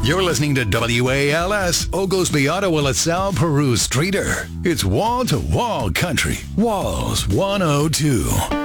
You're listening to WALS, Oglesby, Ottawa, LaSalle, Peru, Streeter. It's wall-to-wall country. Walls 102.